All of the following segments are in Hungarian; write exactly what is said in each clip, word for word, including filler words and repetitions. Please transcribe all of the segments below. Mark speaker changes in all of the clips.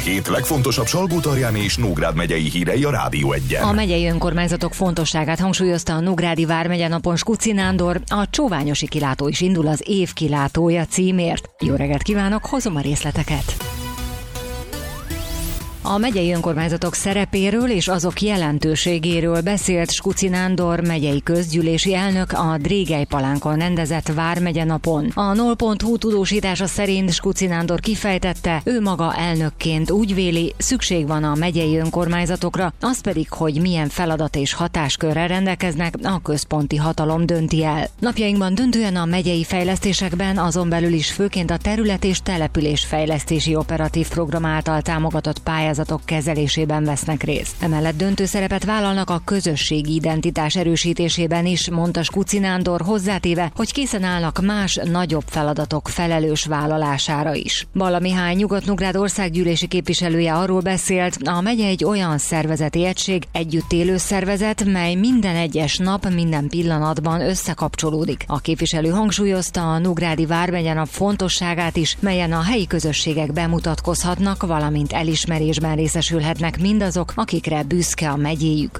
Speaker 1: hét legfontosabb Salgótarján és Nógrád megyei hírei a Rádió Egyen.
Speaker 2: A megyei önkormányzatok fontosságát hangsúlyozta a Nógrádi vármegye napon Skuci Nándor, a csóványosi kilátó is indul az év kilátója címért. Jó reggelt kívánok, hozom a részleteket! A megyei önkormányzatok szerepéről és azok jelentőségéről beszélt Skuci Nándor megyei közgyűlési elnök a Drégelypalánkon rendezett vármegye napon. A null pont hu tudósítása szerint Skuci Nándor kifejtette, ő maga elnökként úgy véli, szükség van a megyei önkormányzatokra, az pedig, hogy milyen feladat és hatáskörrel rendelkeznek, a központi hatalom dönti el. Napjainkban döntően a megyei fejlesztésekben, azon belül is főként a terület- és településfejlesztési operatív program által támogatott pályázatok kezelésében vesznek részt. Emellett döntő szerepet vállalnak a közösségi identitás erősítésében is, mondta Skuci Nándor, hozzátéve, hogy készen állnak más nagyobb feladatok felelős vállalására is. Balla Mihály Nyugat-Nógrád országgyűlési képviselője arról beszélt, a megye egy olyan szervezeti egység, együtt élő szervezet, mely minden egyes nap, minden pillanatban összekapcsolódik. A képviselő hangsúlyozta a Nógrádi vármegye nap fontosságát is, melyen a helyi közösségek bemutatkozhatnak, valamint elismerésben részesülhetnek mindazok, akikre büszke a megyéjük.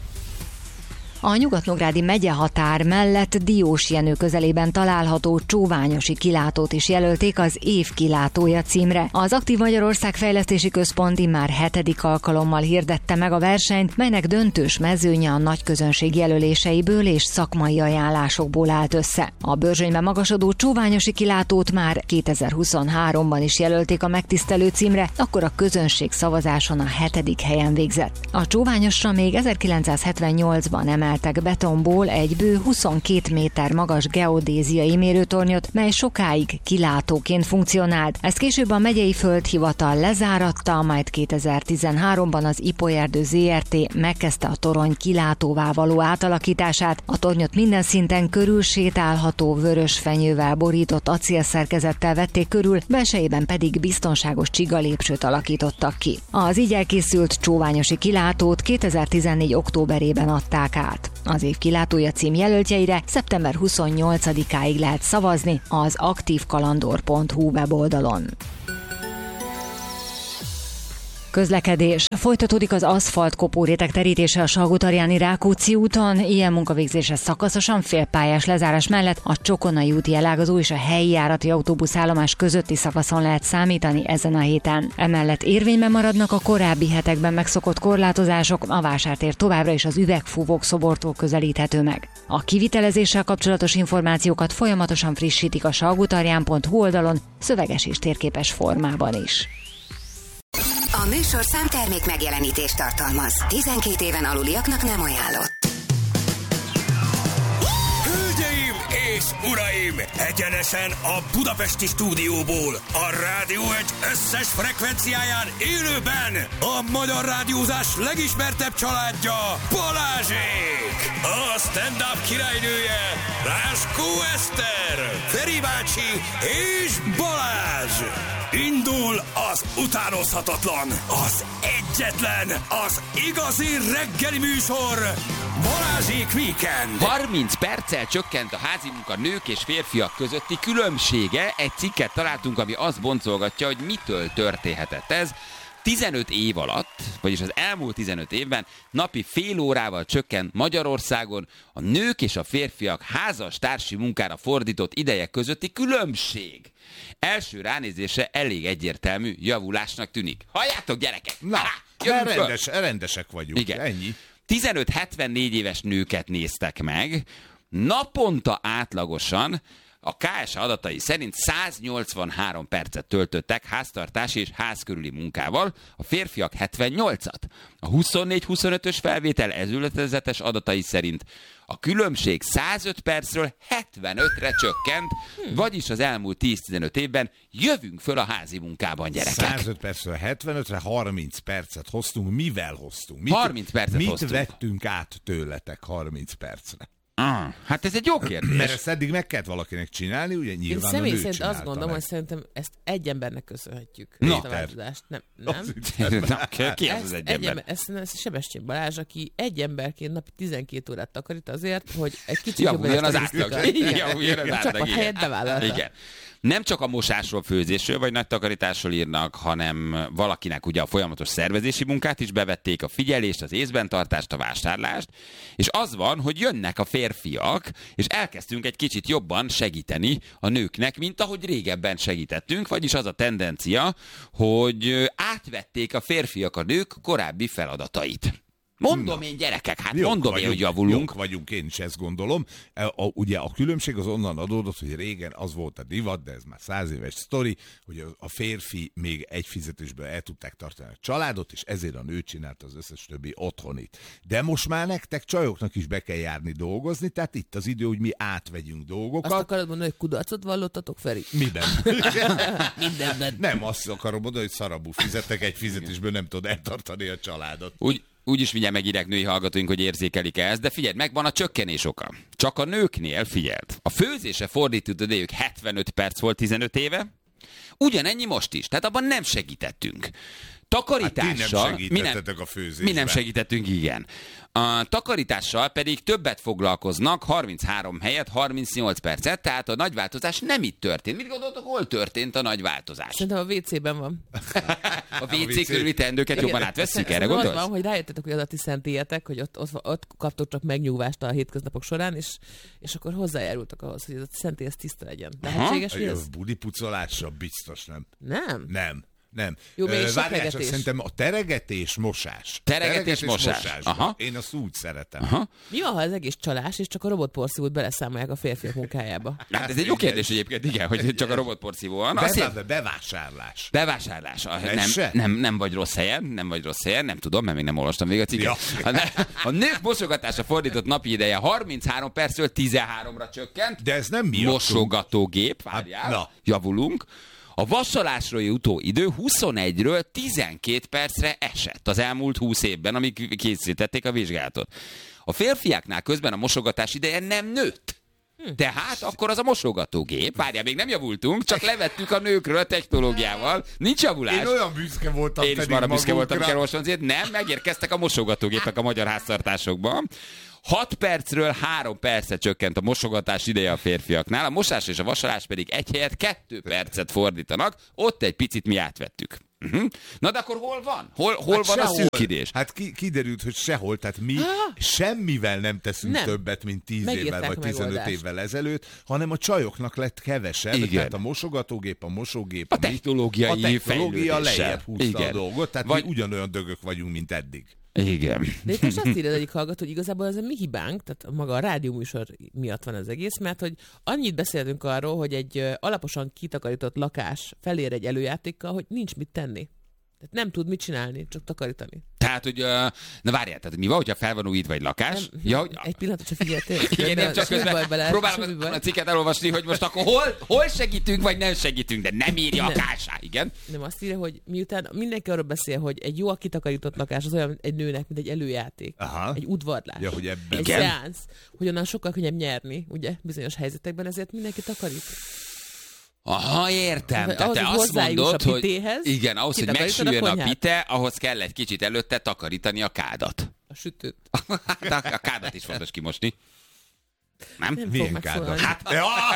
Speaker 2: A nyugat-nógrádi megyehatár mellett Diósjenő közelében található csóványosi kilátót is jelölték az év kilátója címre. Az Aktív Magyarország Fejlesztési Központ immár hetedik alkalommal hirdette meg a versenyt, melynek döntős mezőnye a nagyközönség jelöléseiből és szakmai ajánlásokból állt össze. A Börzsönyben magasodó csóványosi kilátót már kétezer-huszonháromban is jelölték a megtisztelő címre, akkor a közönség szavazáson a hetedik helyen végzett. A csóványosra még ezerkilencszázhetvennyolcban emelt betonból egy bő huszonkét méter magas geodéziai mérőtornyot, mely sokáig kilátóként funkcionált. Ezt később a megyei földhivatal lezáratta, majd kétezer-tizenháromban az Ipolyerdő zé er té megkezdte a torony kilátóvá való átalakítását. A tornyot minden szinten körülsétálható vörös fenyővel borított acélszerkezettel vették körül, belsejében pedig biztonságos csigalépcsőt alakítottak ki. Az így elkészült csóványosi kilátót kétezer-tizennégy októberében adták át. Az év kilátója cím jelöltjeire szeptember huszonnyolcadikáig lehet szavazni az aktívkalandor pont hu weboldalon. Közlekedés. Folytatódik az aszfalt kopóréteg terítése a Salgótarjáni Rákóczi úton, ilyen munkavégzése szakaszosan félpályás lezárás mellett a Csokonai úti elágazó és a helyi járati autóbuszállomás közötti szakaszon lehet számítani ezen a héten. Emellett érvényben maradnak a korábbi hetekben megszokott korlátozások, a vásártér továbbra is az Üvegfúvók szobortól közelíthető meg. A kivitelezéssel kapcsolatos információkat folyamatosan frissítik a salgótarján pont hu oldalon, szöveges és térképes formában is.
Speaker 3: A műsor számtermék megjelenítést tartalmaz. tizenkét éven aluliaknak nem ajánlott.
Speaker 4: Hölgyeim és uraim! Egyenesen a budapesti stúdióból, a Rádió egy összes frekvenciáján élőben a magyar rádiózás legismertebb családja, Balázsék! A stand-up királynője, Ráskó Eszter, Feri bácsi és Balázs! Indul az utánozhatatlan, az egyetlen, az igazi reggeli műsor, Balázsék Weekend.
Speaker 5: harminc perccel csökkent a házi munka nők és férfiak közötti különbsége. Egy cikket találtunk, ami azt boncolgatja, hogy mitől történhetett ez. tizenöt év alatt, vagyis az elmúlt tizenöt évben napi fél órával csökkent Magyarországon a nők és a férfiak házas társi munkára fordított ideje közötti különbség. Első ránézésre elég egyértelmű javulásnak tűnik. Halljátok, gyerekek!
Speaker 6: Na,
Speaker 5: Há,
Speaker 6: rendes, rendesek vagyunk.
Speaker 5: Igen.
Speaker 6: Ennyi.
Speaker 5: tizenöt-hetvennégy éves nőket néztek meg, naponta átlagosan a ká es há adatai szerint száznyolcvanhárom percet töltöttek háztartási és házkörüli munkával, a férfiak hetvennyolcat. A huszonnégy-huszonötös felvétel ezületezetes adatai szerint a különbség százöt percről hetvenötre csökkent, hmm. vagyis az elmúlt tíz-tizenöt évben jövünk föl a házi munkában, gyerekek.
Speaker 6: százöt percről hetvenötre harminc percet hoztunk. Mivel hoztunk? Mit,
Speaker 5: harminc percet
Speaker 6: mit
Speaker 5: hoztunk.
Speaker 6: vettünk át tőletek harminc percre?
Speaker 5: Ah, hát ez egy jó kérdés.
Speaker 6: Mert ezt eddig meg kellett valakinek csinálni, ugye nyilván
Speaker 7: Én
Speaker 6: a
Speaker 7: személy
Speaker 6: nő
Speaker 7: szerint
Speaker 6: csinálta
Speaker 7: azt gondolom,
Speaker 6: meg.
Speaker 7: hogy szerintem ezt egy embernek köszönhetjük.
Speaker 5: Na.
Speaker 7: Ezt a változást. Nem, nem?
Speaker 5: Na, ki az az
Speaker 7: Ezt
Speaker 5: egy
Speaker 7: egy
Speaker 5: ember?
Speaker 7: ember, ezt, ezt Sebestyén Balázs, aki egy emberként napi tizenkét órát takarít azért, hogy egy kicsit
Speaker 5: Javuljon az
Speaker 7: statisztika.
Speaker 5: átlag.
Speaker 7: Igen.
Speaker 5: Javuljon az
Speaker 7: A
Speaker 5: átlag,
Speaker 7: csapat
Speaker 5: igen.
Speaker 7: helyett bevállalta.
Speaker 5: Igen. Nem csak a mosásról, főzésről vagy nagy takarításról írnak, hanem valakinek ugye a folyamatos szervezési munkát is bevették, a figyelést, az észben tartást, a vásárlást, és az van, hogy jönnek a férfiak, és elkezdtünk egy kicsit jobban segíteni a nőknek, mint ahogy régebben segítettünk, vagyis az a tendencia, hogy átvették a férfiak a nők korábbi feladatait. Mondom én, gyerekek, hát
Speaker 6: Jók
Speaker 5: mondom
Speaker 6: vagyunk,
Speaker 5: én, hogy javulunk.
Speaker 6: Jók vagyunk, én is ezt gondolom. A, a, ugye a különbség az onnan adódott, hogy régen az volt a divat, de ez már száz éves sztori, hogy a, a férfi még egy fizetésből el tudták tartani a családot, és ezért a nő csinálta az összes többi otthonit. De most már nektek csajoknak is be kell járni dolgozni, tehát itt az idő, hogy mi átvegyünk dolgokat.
Speaker 7: Azt akarod mondani, hogy kudarcot vallottatok, Feri?
Speaker 6: Miben?
Speaker 7: Mindenben.
Speaker 6: Nem azt akarom mondani, hogy szarabú fizettek, egy fizetésből nem tudod eltartani a családot.
Speaker 5: Úgy, úgy is mindjárt megírják női hallgatóink, hogy érzékelik ezt, de figyeld, megvan a csökkenés oka. Csak a nőknél, figyeld, a főzése fordított idejük hetvenöt perc volt tizenöt éve, ugyanennyi most is, tehát abban nem segítettünk. Takarítással...
Speaker 6: Hát ti nem segítettetek a főzésben.
Speaker 5: Mi nem segítettünk, igen. A takarítással pedig többet foglalkoznak, harminchárom helyett harmincnyolc percet, tehát a nagy változás nem itt történt. Mit gondoltok, hol történt a nagy változás?
Speaker 7: Szerintem a vé cében van.
Speaker 5: A vé cé körüli teendőket jobban átveszik, erre
Speaker 7: gondolsz?
Speaker 5: gondolsz?
Speaker 7: Van, hogy rájöttetek, hogy az a ti szentélyetek, hogy ott, ott, ott kaptok csak megnyugvást a hétköznapok során, és, és akkor hozzájárultak ahhoz, hogy ez a szentély ez tiszta legyen. Lehetséges, hogy ez?
Speaker 6: A budipucolásra biztos nem.
Speaker 7: Nem?
Speaker 6: Nem. Nem.
Speaker 7: Jó, még
Speaker 6: Ö,
Speaker 7: sok
Speaker 6: várjál csak,
Speaker 7: regetés.
Speaker 6: szerintem a teregetés, mosás.
Speaker 5: Teregetés, mosás.
Speaker 6: mosásban.
Speaker 5: Aha.
Speaker 6: Én azt úgy szeretem.
Speaker 5: Aha.
Speaker 7: Mi van, ha az egész csalás, és csak a robotporszívót beleszámolják a férfiak munkájába?
Speaker 5: Hát ez egy jó kérdés egyébként, igen, hogy csak a robotporszívó van. Azt
Speaker 6: Bevá-
Speaker 5: hiszem-
Speaker 6: bevásárlás.
Speaker 5: Bevásárlás. A-
Speaker 6: Ez
Speaker 5: Nem,
Speaker 6: se?
Speaker 5: nem, nem vagy rossz helyen, nem vagy rossz helyen, nem tudom, mert még nem olvastam végig a cikket.
Speaker 6: Ja.
Speaker 5: A, ne- a nők mosogatása fordított napi ideje harminchárom percről tizenháromra csökkent.
Speaker 6: De ez nem miattunk.
Speaker 5: Mosogatógép, várjál,
Speaker 6: Hát, na.
Speaker 5: javulunk. A vasalásról jutó idő huszonegyről tizenkét percre esett az elmúlt húsz évben, amíg készítették a vizsgálatot. A férfiáknál közben a mosogatás ideje nem nőtt. Tehát akkor az a mosogatógép, várjál, még nem javultunk, csak levettük a nőkről a technológiával. Nincs javulás.
Speaker 6: Én olyan büszke voltam
Speaker 5: Én is
Speaker 6: pedig
Speaker 5: marha büszke voltam,
Speaker 6: magunkra.
Speaker 5: kell azért nem, megérkeztek a mosogatógépek a magyar háztartásokban. hat percről három percet csökkent a mosogatás ideje a férfiaknál, a mosás és a vasalás pedig egy helyet kettő percet fordítanak, ott egy picit mi átvettük. Uh-huh. Na de akkor hol van? Hol, hol
Speaker 6: Hát
Speaker 5: van a
Speaker 6: sehol.
Speaker 5: szűkidés?
Speaker 6: Hát ki, kiderült, hogy sehol, tehát mi semmivel nem teszünk
Speaker 7: Nem.
Speaker 6: többet, mint tíz évvel
Speaker 7: Megírták
Speaker 6: vagy
Speaker 7: a
Speaker 6: tizenöt
Speaker 7: megoldást.
Speaker 6: évvel ezelőtt, hanem a csajoknak lett kevesebb,
Speaker 5: Igen.
Speaker 6: tehát a mosogatógép, a mosógép,
Speaker 5: A technológiai
Speaker 6: a technológia
Speaker 5: fejlődéssel.
Speaker 6: lejjebb húzta
Speaker 5: Igen.
Speaker 6: a dolgot, tehát
Speaker 5: Vagy-
Speaker 6: mi ugyanolyan dögök vagyunk, mint eddig.
Speaker 5: Igen.
Speaker 7: De itt most azt írja az egyik hallgató, hogy igazából ez a mi hibánk, tehát maga a rádióműsor miatt van az egész, mert hogy annyit beszéltünk arról, hogy egy ö, alaposan kitakarított lakás felér egy előjátékkal, hogy nincs mit tenni. Tehát nem tud mit csinálni, csak takarítani.
Speaker 5: Tehát, hogy, uh, na várjál, tehát mi van, hogyha fel van újítva egy lakás?
Speaker 7: Nem,
Speaker 5: Ja, hogy,
Speaker 7: egy pillanatot se figyeltél.
Speaker 5: igen, nem csak
Speaker 7: semmi baj
Speaker 5: közben
Speaker 7: vele,
Speaker 5: próbálom
Speaker 7: semmi baj.
Speaker 5: a cikket elolvasni, hogy most akkor hol, hol segítünk, vagy nem segítünk, de nem írja a
Speaker 7: Nem.
Speaker 5: kásá, igen?
Speaker 7: Nem, azt írja, hogy miután mindenki arról beszél, hogy egy jól kitakarított lakás az olyan egy nőnek, mint egy előjáték.
Speaker 6: Aha.
Speaker 7: Egy udvarlás.
Speaker 6: Ja, hogy ebben-
Speaker 7: egy
Speaker 5: Igen.
Speaker 7: szeánsz, hogy onnan sokkal könnyebb nyerni, ugye, bizonyos helyzetekben, ezért mindenki takarít.
Speaker 5: Aha, értem.
Speaker 7: Ahhoz,
Speaker 5: Tehát te
Speaker 7: hogy
Speaker 5: azt
Speaker 7: hozzájuss
Speaker 5: mondod,
Speaker 7: a
Speaker 5: hogy
Speaker 7: pitéhez,
Speaker 5: igen, ahhoz, hogy
Speaker 7: kitakarítod a
Speaker 5: megsüljön a
Speaker 7: konyhát.
Speaker 5: pite, ahhoz kell egy kicsit előtte takarítani a kádat.
Speaker 7: A sütőt.
Speaker 5: Hát a kádat is fontos kimosni. Nem?
Speaker 7: Nem
Speaker 6: Milyen
Speaker 7: fog
Speaker 6: kádat?
Speaker 7: megszólalni.
Speaker 5: Hát,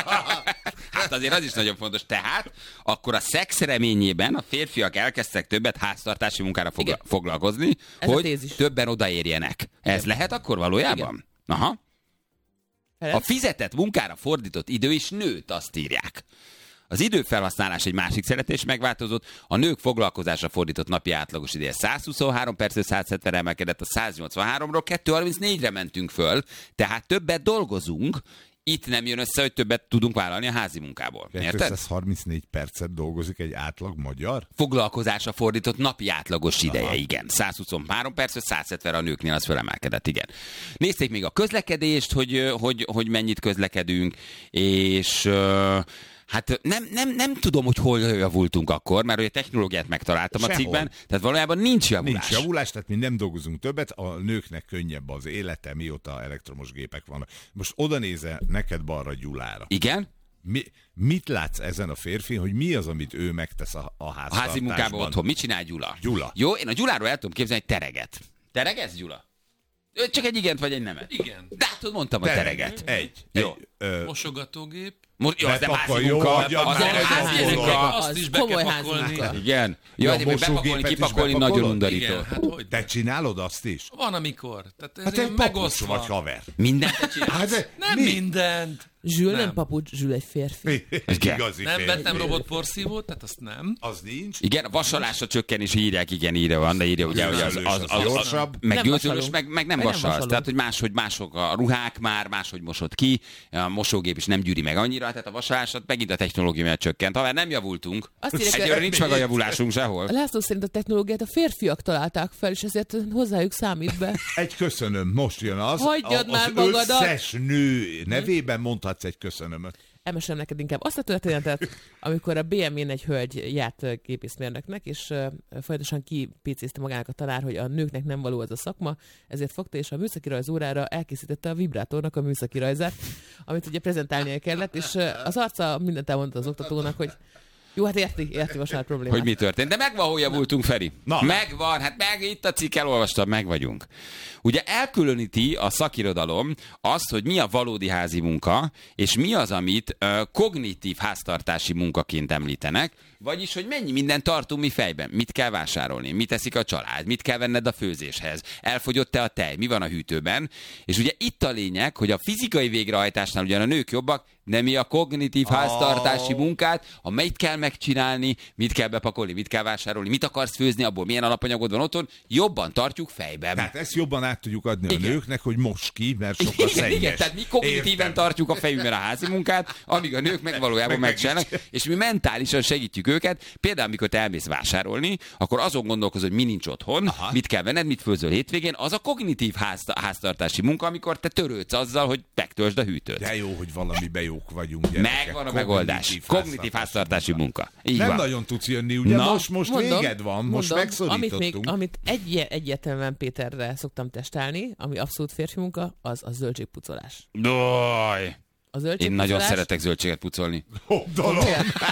Speaker 5: hát azért az is nagyon fontos. Tehát akkor a szex reményében a férfiak elkezdtek többet háztartási munkára fogla-
Speaker 7: Igen.
Speaker 5: foglalkozni,
Speaker 7: Ez a
Speaker 5: hogy
Speaker 7: tézis.
Speaker 5: többen odaérjenek. Ez lehet akkor valójában?
Speaker 7: Igen.
Speaker 5: Aha.
Speaker 7: Ferenc?
Speaker 5: A fizetett munkára fordított idő is nőtt, azt írják. Az időfelhasználás egy másik szeretés megváltozott, a nők foglalkozásra fordított napi átlagos ideje százhuszonhárom percről százhetvenre emelkedett, a száznyolcvanháromról kétszázharmincnégyre mentünk föl, tehát többet dolgozunk, itt nem jön össze, hogy többet tudunk vállalni a házi munkából. Érted?
Speaker 6: kétszázharmincnégy percet dolgozik egy átlag magyar?
Speaker 5: Foglalkozásra fordított napi átlagos ideje, Aha. igen. százhuszonhárom percről százhetvenre a nőknél az fölemelkedett, igen. Nézték még a közlekedést, hogy, hogy, hogy mennyit közlekedünk, és Hát nem, nem, nem tudom, hogy hol javultunk akkor, mert a technológiát megtaláltam
Speaker 6: Sehol.
Speaker 5: a cikkben, tehát valójában nincs javulás.
Speaker 6: Nincs javulás, tehát mi nem dolgozunk többet, a nőknek könnyebb az élete, mióta elektromos gépek vannak. Most oda nézel neked balra Gyulára.
Speaker 5: Igen?
Speaker 6: Mi, mit látsz ezen a férfin, hogy mi az, amit ő megtesz a, a háztartásban?
Speaker 5: A házi munkában otthon. Mit csinál Gyula?
Speaker 6: Gyula.
Speaker 5: Jó, én a Gyuláról el tudom képzelni egy tereget. Teregez, Gyula? Csak egy igent vagy egy nemet?
Speaker 8: Igen.
Speaker 5: De hát mondtam, hogy tereget.
Speaker 6: Egy.
Speaker 5: Jó.
Speaker 6: Egy, ö,
Speaker 8: Mosogatógép.
Speaker 5: Most, jó, az nem házi
Speaker 6: Bepakolja,
Speaker 5: munka.
Speaker 6: hagyja
Speaker 5: Az
Speaker 6: már,
Speaker 5: nem házi
Speaker 6: bepakolja.
Speaker 5: munka.
Speaker 8: Azt
Speaker 7: Az
Speaker 8: is be
Speaker 7: komoly
Speaker 8: kell
Speaker 7: házi
Speaker 8: pakolni.
Speaker 7: munka.
Speaker 5: Igen.
Speaker 6: Ja,
Speaker 5: Jó,
Speaker 6: a
Speaker 5: de még bepakolni,
Speaker 6: mosógépet is
Speaker 5: kipakolni
Speaker 6: bepakolod?
Speaker 5: nagyon undorító.
Speaker 8: Igen, hát hogy?
Speaker 6: te csinálod azt is?
Speaker 8: Van amikor. Tehát ez
Speaker 6: Hát te
Speaker 8: ilyen
Speaker 6: egy papucs
Speaker 8: megosztva.
Speaker 6: vagy haver.
Speaker 5: Mindent te csinálsz?
Speaker 6: Hát de
Speaker 8: Nem
Speaker 6: mi?
Speaker 8: mindent.
Speaker 7: Zsül nem
Speaker 8: Nem.
Speaker 7: papucs, Zsül egy férfi.
Speaker 6: Egy
Speaker 5: Igen.
Speaker 6: igazi
Speaker 8: Nem
Speaker 6: férfi.
Speaker 8: vettem robotporszívót, tehát azt nem.
Speaker 6: Az nincs.
Speaker 5: Igen, a vasalásra csökkenés írják, igen, írja van, de írja ugye, hogy az, az, az, az,
Speaker 6: gyorsabb.
Speaker 5: meg
Speaker 7: Nem
Speaker 5: gőzölös,
Speaker 7: vasalunk.
Speaker 5: meg, meg nem
Speaker 7: Meg nem
Speaker 5: vasalsz.
Speaker 7: vasalunk.
Speaker 5: Tehát, hogy máshogy mások a ruhák már, máshogy mosod ki, a mosógép is nem gyűri meg annyira, tehát a vasalásat megint a technológia miatt csökkent. Ha már nem javultunk,
Speaker 7: Azt írják,
Speaker 5: egyőre
Speaker 7: hogy-
Speaker 5: nincs meg a javulásunk sehol.
Speaker 7: László szerint a technológiát a férfiak találták fel, és ezért hozzájuk számít be.
Speaker 6: Egy köszönöm, most jön az.
Speaker 7: Hagyjad
Speaker 6: a,
Speaker 7: már
Speaker 6: az
Speaker 7: magadat.
Speaker 6: összes nő nevében mondhatsz egy köszönömöt.
Speaker 7: Emesem neked inkább azt a történetet, amikor a bé em vén egy hölgy járt ö, gépészmérnöknek, és uh, folyamatosan kipécézte magának a tanár, hogy a nőknek nem való ez a szakma, ezért fogta, és a műszaki rajz órára elkészítette a vibrátornak a műszaki rajzát, amit ugye prezentálnia kellett, és uh, az arca mindent elmondta az oktatónak, hogy jó, hát érti, érti most már a problémát.
Speaker 5: Hogy mi történt. De megvan, hol javultunk, Feri.
Speaker 6: Na.
Speaker 5: Megvan, hát meg itt a cikk, elolvastam, meg vagyunk. Ugye elkülöníti a szakirodalom azt, hogy mi a valódi házi munka, és mi az, amit uh, kognitív háztartási munkaként említenek, vagyis, hogy mennyi mindent tartunk mi fejben, mit kell vásárolni, mit teszik a család, mit kell venned a főzéshez, elfogyott-e a tej, mi van a hűtőben, és ugye itt a lényeg, hogy a fizikai végrehajtásnál ugyan a nők jobbak, de mi a kognitív
Speaker 6: Oh.
Speaker 5: háztartási munkát, a mit kell megcsinálni, mit kell bepakolni, mit kell vásárolni, mit akarsz főzni, abból milyen alapanyagod van otthon, jobban tartjuk fejben.
Speaker 6: Tehát ezt jobban át tudjuk adni
Speaker 5: Igen.
Speaker 6: a nőknek, hogy most ki, mert sokkal
Speaker 5: Igen,
Speaker 6: szennyes.
Speaker 5: igen, tehát mi kognitíven
Speaker 6: Értem.
Speaker 5: tartjuk a fejünkben a házi munkát, amíg a nők meg valójában
Speaker 6: Meg
Speaker 5: megcsinálnak, és mi mentálisan segítjük őket. Például, amikor te elmész vásárolni, akkor azon gondolkozol, hogy mi nincs otthon,
Speaker 6: Aha.
Speaker 5: mit kell venned, mit főzöl hétvégén, az a kognitív ház, háztartási munka, amikor te törődsz azzal, hogy megtöltsd a hűtőt.
Speaker 6: De jó, hogy valamiben jók vagyunk. Gyerekek.
Speaker 5: Megvan a megoldás. Kognitív háztartási munka. Így
Speaker 6: Nem
Speaker 5: van.
Speaker 6: nagyon tudsz jönni, ugye?
Speaker 5: Na.
Speaker 6: most most véged van, most
Speaker 7: mondom,
Speaker 6: megszorítottunk.
Speaker 7: Amit, még, amit egy, egyértelműen Péterre szoktam testálni, ami abszolút férfi munka, az a zöldségpucolás.
Speaker 5: Doj.
Speaker 7: A
Speaker 5: Én
Speaker 7: zöldségpucolás...
Speaker 5: nagyon szeretek zöldséget pucolni.
Speaker 6: Dolog.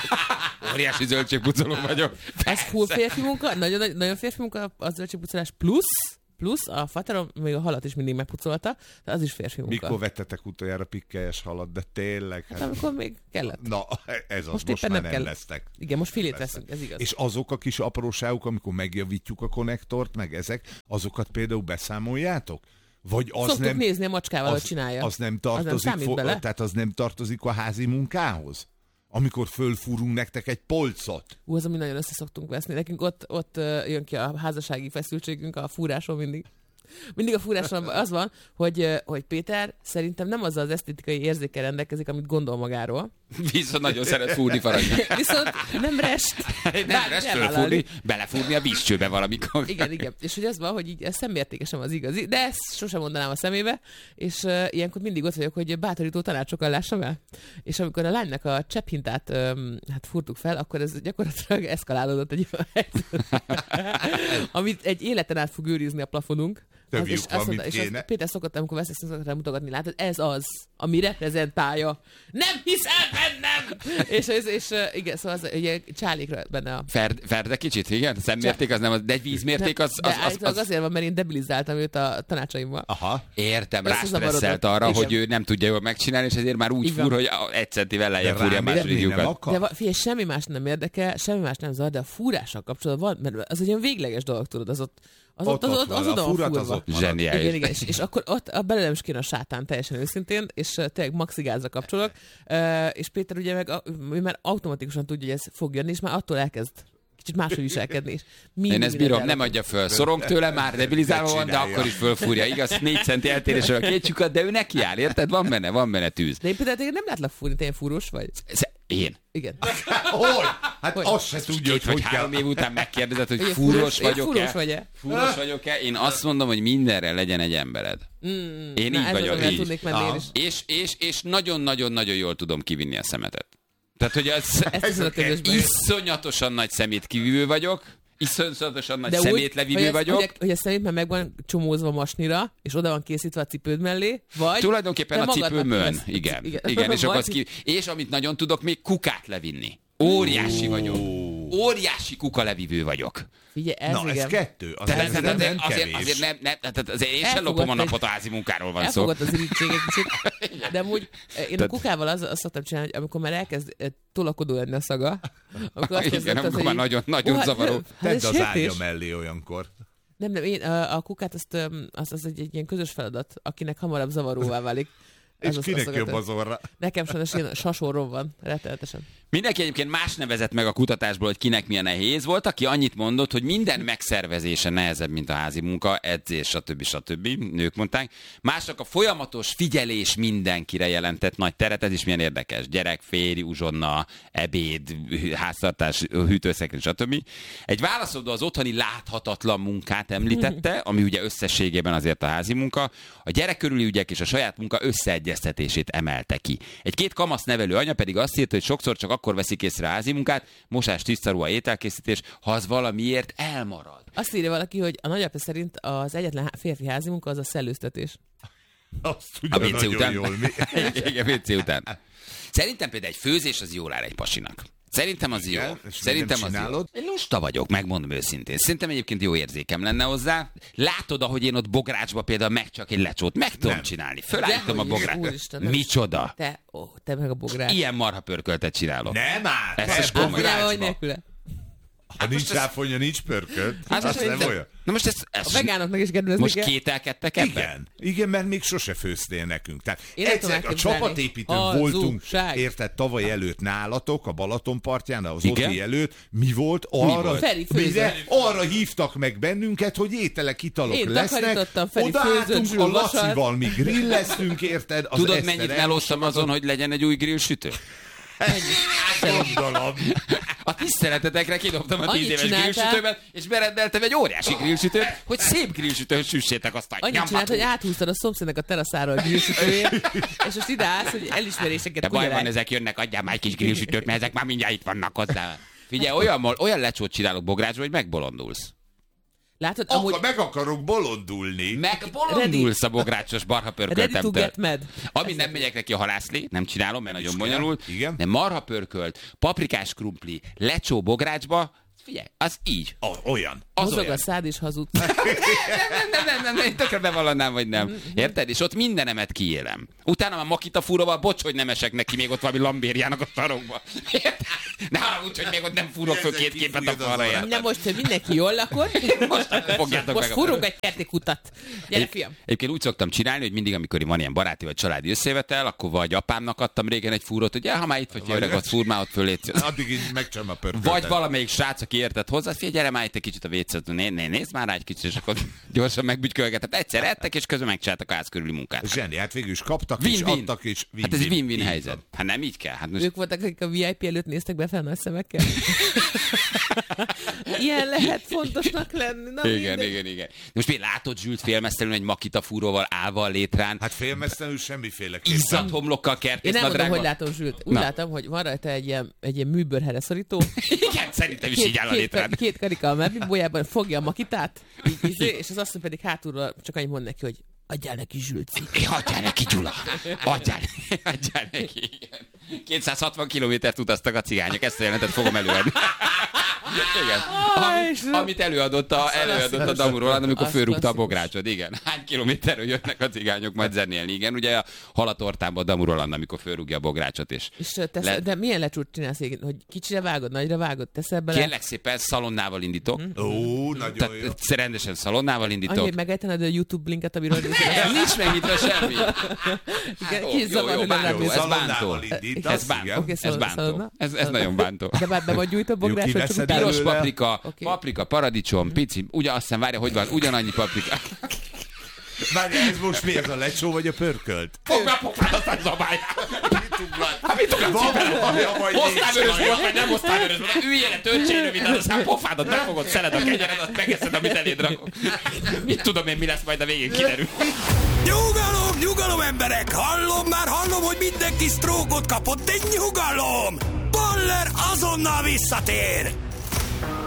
Speaker 5: Óriási zöldségpucoló vagyok.
Speaker 7: Ez full férfi munka, nagyon, nagyon férfi munka a zöldségpucolás, plusz, plusz a faterom még a halat is mindig megpucolta, de az is férfi munka.
Speaker 6: Mikor vettetek utoljára pikkelyes halat, de tényleg?
Speaker 7: Hát
Speaker 6: Hát,
Speaker 7: amikor még kellett.
Speaker 6: na, ez az,
Speaker 7: Most
Speaker 6: most,
Speaker 7: éppen
Speaker 6: már
Speaker 7: nem
Speaker 6: nem
Speaker 7: kell.
Speaker 6: lesztek.
Speaker 7: Igen, most filét
Speaker 6: Persze.
Speaker 7: veszünk, ez igaz.
Speaker 6: És azok a kis apróságok, amikor megjavítjuk a konnektort, meg ezek, azokat például beszámoljátok? Vagy az
Speaker 7: Szoktuk
Speaker 6: nem,
Speaker 7: nézni a macskával, hogy
Speaker 6: az,
Speaker 7: csinálja.
Speaker 6: az nem
Speaker 7: Az
Speaker 6: tartozik,
Speaker 7: nem számít
Speaker 6: fo-
Speaker 7: bele?
Speaker 6: tehát az nem tartozik a házi munkához? Amikor fölfúrunk nektek egy polcot.
Speaker 7: Ú, az, ami nagyon össze szoktunk veszni. Nekünk ott, ott uh, jön ki a házassági feszültségünk a fúráson mindig. Mindig a fúráson az van, hogy, uh, hogy Péter szerintem nem azzal az esztétikai érzékkel rendelkezik, amit gondol magáról.
Speaker 5: Viszont nagyon szeret fúrni faragni.
Speaker 7: Viszont nem rest.
Speaker 5: Nem
Speaker 7: Bár
Speaker 5: rest
Speaker 7: nem
Speaker 5: fölfúrni,
Speaker 7: vállalni.
Speaker 5: belefúrni a vízcsőbe valamikor.
Speaker 7: Igen, igen. És hogy az van, hogy így ez szemértékesen az igazi, de ezt sosem mondanám a szemébe, és uh, ilyenkor mindig ott vagyok, hogy bátorító tanácsokkal lássam el. És amikor a lánynak a cseppintát um, hát fúrtuk fel, akkor ez gyakorlatilag eszkalálódott egy olyan helyzet, amit egy életen át fog őrizni a plafonunk.
Speaker 6: Több
Speaker 7: Az- és
Speaker 6: lyuk van,
Speaker 7: azt mondta-
Speaker 6: mint
Speaker 7: és azt
Speaker 6: kéne.
Speaker 7: Péter szokott, amikor vesz, szokott rá mutogatni, látod, ez az, ami reprezentálja. Nem hiszel bennem! és, és, és uh, igen, szóval az, ugye csálékra benne a
Speaker 5: Ferd, ferde kicsit, igen? A szemmérték az nem, az, de egy vízmérték az...
Speaker 7: de
Speaker 5: az, az,
Speaker 7: állítólag
Speaker 5: az
Speaker 7: azért van, mert én debilizáltam őt a tanácsaimmal.
Speaker 6: Aha.
Speaker 5: értem,
Speaker 7: Összezavarodott.
Speaker 5: rástresszelt arra,
Speaker 7: Igen.
Speaker 5: hogy ő nem tudja jól megcsinálni, és ezért már úgy
Speaker 7: Így van.
Speaker 5: fúr, hogy a- egy centivel lejjebb fúrja a második
Speaker 6: rámérni nem
Speaker 5: lyukat.
Speaker 6: akar?
Speaker 7: De va- figyelj, semmi más nem érdekel, semmi más nem zavar, de a fúrással kapcsolatban van, mert az egy olyan végleges dolog, tudod, az ott az ott, az ott, az
Speaker 6: van,
Speaker 7: oda
Speaker 6: a
Speaker 7: van
Speaker 6: furat az
Speaker 7: fúrva.
Speaker 6: ott van.
Speaker 5: Zseniális.
Speaker 7: Igen, igen, és, és akkor ott a belőlem is kéne a sátán, teljesen őszintén, és uh, tényleg maxi gázra kapcsolok, uh, és Péter ugye meg, a, ő már automatikusan tudja, hogy ez fog jönni, és már attól elkezd kicsit máshogy viselkedni. És
Speaker 5: Én ezt bírom, nem adja föl. Szorong tőle, már debilizálva van, de
Speaker 6: Csinálja.
Speaker 5: akkor is fölfúrja. Igaz, négy centi eltérésre a két lyukat, de ő neki áll, érted? Van benne, van benne tűz.
Speaker 7: De én például téged nem látlak fúrni, te ilyen fúrós vagy.
Speaker 5: Ez, én.
Speaker 7: Igen.
Speaker 6: Hogy? Hát
Speaker 7: Hogy?
Speaker 6: azt se tudja, hogy
Speaker 5: Két vagy
Speaker 6: hogy
Speaker 5: három
Speaker 6: kell.
Speaker 5: év után megkérdezed, hogy
Speaker 7: Ugye,
Speaker 5: fúrós
Speaker 7: én
Speaker 5: vagyok-e?
Speaker 7: Fúrós vagy-e?
Speaker 5: Fúrós vagyok-e? Én azt mondom, hogy mindenre legyen egy embered.
Speaker 7: Mm,
Speaker 5: Én
Speaker 7: na,
Speaker 5: így
Speaker 7: ez
Speaker 5: vagyok,
Speaker 7: az, amivel
Speaker 5: így.
Speaker 7: tudnék menni én is.
Speaker 5: És, és, és nagyon-nagyon-nagyon jól tudom kivinni a szemetet. Tehát, hogy az,
Speaker 7: Ez a közösben.
Speaker 5: iszonyatosan nagy szemétkivívő vagyok, iszonyatosan nagy
Speaker 7: De
Speaker 5: szemétlevívő
Speaker 7: hogy
Speaker 5: vagyok.
Speaker 7: Hogy, hogy a szemét már meg van csomózva masnira, és oda van készítve a cipőd mellé, vagy...
Speaker 5: Tulajdonképpen
Speaker 7: te
Speaker 5: a cipőmön,
Speaker 7: magadnak
Speaker 5: igen.
Speaker 7: igen.
Speaker 5: Igen, és, akkor
Speaker 7: Vagy-
Speaker 5: az ki... és amit nagyon tudok, még kukát levinni. Óriási vagyok. Óriási kukalevívő vagyok.
Speaker 7: Figyelj, ez
Speaker 6: Na, ez
Speaker 7: igen.
Speaker 6: kettő. Az
Speaker 5: De,
Speaker 6: ez
Speaker 5: de, de,
Speaker 6: nem,
Speaker 5: de
Speaker 6: nem
Speaker 5: azért,
Speaker 6: kevés.
Speaker 5: azért nem, nem, tehát azért én sem
Speaker 7: Elfogadta
Speaker 5: lopom a
Speaker 7: egy-
Speaker 5: napot, a házi munkáról van szó.
Speaker 7: Elfogott az irítség egy kicsit. De amúgy én a kukával az, azt szoktam csinálni, hogy amikor már elkezd eh, tolakodó lenni a szaga, akkor azt
Speaker 5: Igen,
Speaker 7: érzem,
Speaker 5: amikor
Speaker 7: hogy
Speaker 5: már
Speaker 7: így-
Speaker 5: nagyon- nagyon
Speaker 7: Ó, hát,
Speaker 5: zavaró.
Speaker 7: hát
Speaker 6: Tedd
Speaker 7: ez
Speaker 6: az
Speaker 7: sértés.
Speaker 6: ágya mellé olyankor.
Speaker 7: Nem, nem, én a, a kukát azt, öm, az, az egy, egy ilyen közös feladat, akinek hamarabb zavaróvá válik.
Speaker 6: És
Speaker 7: Az- az-
Speaker 6: kinek
Speaker 7: az-
Speaker 6: jobb az orra?
Speaker 7: Nekem sajnos ilyen sasorrom van, rettenetesen.
Speaker 5: Mindenki egyébként más nevezett meg a kutatásból, hogy kinek milyen nehéz volt, aki annyit mondott, hogy minden megszervezése nehezebb, mint a házi munka, edzés, stb. stb. Nők mondták. Másnak a folyamatos figyelés mindenkire jelentett nagy teret, ez is milyen érdekes. Gyerek, férj, uzsonna, ebéd, háztartás, hűtőszekrény, stb. Egy válaszadó az otthoni láthatatlan munkát említette, ami ugye összességében azért a házi munka. A gyerek körüli ügyek és a saját munka összeegyeztetését emelte ki. Egy két kamasz nevelő anya pedig azt írta, hogy sokszor csak akkor veszik észre a házi munkát, mosás, tisztaruha, ételkészítés, ha az valamiért elmarad.
Speaker 7: Azt írja valaki, hogy a nagyapja szerint az egyetlen há- férfi házi munka az a szellőztetés.
Speaker 6: Azt
Speaker 5: A
Speaker 6: tudja
Speaker 5: vé cé
Speaker 6: nagyon
Speaker 5: után.
Speaker 6: jól. Mi?
Speaker 5: Igen, vé cé után. Szerintem például egy főzés az jól áll egy pasinak. Szerintem az
Speaker 6: Igen,
Speaker 5: jó.
Speaker 6: és
Speaker 5: Szerintem
Speaker 6: nem
Speaker 5: az jó.
Speaker 6: csinálod?
Speaker 5: Én lusta vagyok, megmondom őszintén. Szerintem egyébként jó érzékem lenne hozzá. Látod, ahogy én ott bográcsba például meg csak egy lecsót meg tudom
Speaker 6: Nem.
Speaker 5: csinálni. Fölállítom a
Speaker 7: Dehogy is,
Speaker 5: bográcsba.
Speaker 7: úristen, nem.
Speaker 5: Micsoda?
Speaker 7: Te, ó, te meg a bográt.
Speaker 5: Ilyen marha pörköltet csinálok.
Speaker 6: Nem át!
Speaker 5: Ez is
Speaker 6: nem,
Speaker 5: komoly.
Speaker 7: Áfonyával vagy
Speaker 6: bográcsba.
Speaker 7: nélküle.
Speaker 6: Ha nincs
Speaker 5: most ez-
Speaker 6: ráfonya, nincs pörkölt.
Speaker 5: Hát
Speaker 6: Az
Speaker 5: most
Speaker 6: nem
Speaker 5: ez-
Speaker 6: olyan.
Speaker 5: Na most ez,
Speaker 7: A
Speaker 5: ez
Speaker 7: vegánoknak is kedvezni
Speaker 5: most
Speaker 7: kell.
Speaker 5: kételkedtek ebben?
Speaker 6: Igen, igen, mert még sose főztél nekünk. Tehát
Speaker 7: Én nem
Speaker 6: egyszer
Speaker 7: tudom
Speaker 6: a
Speaker 7: elképzelni.
Speaker 6: csapatépítőn
Speaker 7: Hazugság.
Speaker 6: voltunk, érted, tavaly előtt nálatok, a Balaton partján, az
Speaker 5: Igen?
Speaker 6: Oti előtt. Mi volt? Arra,
Speaker 5: volt?
Speaker 7: Feri főzött.
Speaker 6: mire, arra hívtak meg bennünket, hogy ételek, italok
Speaker 7: Én
Speaker 6: lesznek.
Speaker 7: takarítottam, Feri
Speaker 6: Odaálltunk
Speaker 7: főzött,
Speaker 6: a
Speaker 7: Zsül vasalt.
Speaker 6: Lacival, mi grilleztünk, érted? Az
Speaker 5: Tudod,
Speaker 6: Eszter
Speaker 5: mennyit
Speaker 6: elmosta
Speaker 5: melóztam azon,
Speaker 6: magad.
Speaker 5: hogy legyen egy új grillsütő?
Speaker 6: Gondolom.
Speaker 5: A tiszteletetekre kidobtam a
Speaker 7: Annyit
Speaker 5: tíz éves
Speaker 7: csináltál?
Speaker 5: grillsütőben, és berendeltem egy óriási grillsütőt, hogy szép grillsütőn süssétek azt a
Speaker 7: Annyit csinált, hogy áthúztad a szomszédnek a teraszára a grillsütőjét, és most ide állsz, hogy elismeréseket
Speaker 5: De baj van,
Speaker 7: kugyarálj.
Speaker 5: ezek jönnek, adjál már egy kis grillsütőt, mert ezek már mindjárt itt vannak hozzá. Figyelj, olyan, olyan lecsót csinálok bográcsba, hogy megbolondulsz.
Speaker 7: Látod,
Speaker 6: Amúgy...
Speaker 7: amúgy
Speaker 6: Meg akarok bolondulni.
Speaker 5: Megbolondulsz a bográcsos barha
Speaker 7: ready to
Speaker 5: pörköltemtől.
Speaker 7: get mad.
Speaker 5: Ami nem megyek neki a halászlé, nem csinálom, mert nagyon bonyolult.
Speaker 6: Igen.
Speaker 5: De marha pörkölt, paprikás krumpli, lecsó bográcsba, figyelj, az így.
Speaker 6: A, olyan.
Speaker 5: Az
Speaker 7: Mozog
Speaker 5: olyan.
Speaker 7: a szád és hazudsz.
Speaker 5: Nem, nem, nem, nem, nem, én tökre bevallanám, vagy nem. Érted? És ott mindenemet kiélem. Utána már makita fúróval, bocs, hogy nem esek neki még ott valami lambériának a sarokba. Érted? Ne haragudj, hogy még ott nem fúrok föl két képet a falra, érted?
Speaker 7: Na most, hogy mindenki jól lakon,
Speaker 5: Most fogjátok
Speaker 7: most
Speaker 5: meg a
Speaker 7: fúrunk egy kertikutat. Gyere,
Speaker 5: Egy-
Speaker 7: fiam.
Speaker 5: Egyébként úgy szoktam csinálni, hogy mindig, amikor van ilyen baráti vagy családi összejövetel, akkor vagy apámnak adtam régen egy fúrót, hogy ja, ha már itt vagy, öreg, ott fúr már ott fölé.
Speaker 6: Addig így megcsinálom a pörköltet.
Speaker 5: Vagy valamelyik srác, aki értett hozzá, figyelj, gyere már itt egy kicsit a vécét, né, né, nézd már rá egy kicsit, és akkor gyorsan megbügykölgetett. Egyszer ettek, és közben megcsináltak a ház körüli munkát.
Speaker 6: Zseni, hát végül is kaptak és
Speaker 5: Win-win.
Speaker 6: adtak és win-win.
Speaker 5: Hát ez egy win-win
Speaker 6: Így
Speaker 5: helyzet.
Speaker 6: van.
Speaker 5: Hát nem így kell. Hát most
Speaker 7: Ők voltak, akik a vé i pé előtt néztek be fel nagy szemekkel. Ilyen lehet fontosnak lenni. Na,
Speaker 5: igen,
Speaker 7: mindegy.
Speaker 5: igen, igen. Most még látod Zsült félmeztelenül egy makita fúróval állva a létrán,
Speaker 6: Hát félmeztelenül semmiféle
Speaker 5: izzat homlokkal
Speaker 7: Én
Speaker 5: kertész
Speaker 7: nem mondom, hogy
Speaker 5: nadrágban.
Speaker 7: látom Zsült. Úgy
Speaker 5: Na.
Speaker 7: látom, hogy van rajta egy ilyen, egy ilyen műbőrhere szorító.
Speaker 5: Igen, szerintem is így áll a
Speaker 7: két,
Speaker 5: létrán.
Speaker 7: két karika a mebibójában fogja a makitát, így, izé, és az asszony pedig hátulról csak annyit mond neki, hogy adjál neki Zsülci.
Speaker 5: Adjál neki, Gyula! Adjál, adjál neki, igen. kétszázhatvan kilométert utaztak a cigányok, ezt a jelentet fogom előadni. Igen. Am, amit előadott a, előadott a Damu Roland, amikor
Speaker 7: Az
Speaker 5: fölrúgta a
Speaker 7: klasszikus.
Speaker 5: bográcsot, igen. Hány kilométerről jönnek a cigányok majd zenélni, igen. Ugye a halatortában a Damu Roland, amikor fölrúgja a bográcsot, és
Speaker 7: És ö, tesz,
Speaker 5: Le-
Speaker 7: de milyen lecsút csinálsz, igen? Hogy kicsire vágod, nagyra vágod, teszel bele?
Speaker 5: kérlek szépen szalonnával indítok.
Speaker 6: Ó, nagyon jó.
Speaker 5: Tehát rendesen szalonnával
Speaker 7: Annyi,
Speaker 5: indítok.
Speaker 7: hogy megejtened a YouTube linket, amiről
Speaker 5: Nem, nincs megnyitva semmi.
Speaker 7: Igen,
Speaker 5: Jó,
Speaker 7: ki is
Speaker 5: jó,
Speaker 7: zavar,
Speaker 5: jó,
Speaker 7: hogy nem
Speaker 5: bántó,
Speaker 7: rámész.
Speaker 5: ez bántó.
Speaker 6: Szalonnával indítasz,
Speaker 5: Ez bántó,
Speaker 6: igen.
Speaker 7: Oké,
Speaker 5: ez
Speaker 7: szalonna,
Speaker 5: bántó.
Speaker 7: szalonna.
Speaker 5: Ez, ez nagyon bántó.
Speaker 7: De már be vagy gyújt a bográs,
Speaker 6: Jó,
Speaker 7: vagy csak
Speaker 6: kiveszed
Speaker 7: utána?
Speaker 5: Piros
Speaker 6: belőle.
Speaker 5: paprika,
Speaker 7: Oké.
Speaker 5: paprika, paradicsom, pici, ugye azt hiszem, várja, hogy van, ugyanannyi paprika.
Speaker 6: Várj, ez most mi, ez a lecsó vagy a pörkölt?
Speaker 5: Fogd be a pofádat, a zabályát! Hát mit tudom,
Speaker 6: Van valami, vagy
Speaker 5: hoztál
Speaker 6: nincs
Speaker 5: vörös
Speaker 6: baj.
Speaker 5: volt, vagy nem hoztál vörös volt? Üljél le, töltsél rövid, aztán pofádat megfogod, szeled a kenyered, azt megeszed, amit eléd rakok. Mit tudom én, mi lesz majd a végén, kiderül.
Speaker 4: Nyugalom, nyugalom emberek! Hallom, már hallom, hogy mindenki sztrókot kapott, de nyugalom! Müller azonnal visszatér!